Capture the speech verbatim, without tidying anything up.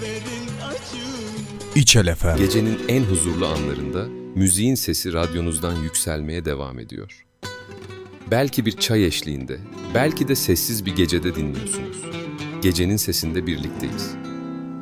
İçel Efem. Gecenin en huzurlu anlarında müziğin sesi radyonuzdan yükselmeye devam ediyor. Belki bir çay eşliğinde, belki de sessiz bir gecede dinliyorsunuz. Gecenin sesinde birlikteyiz.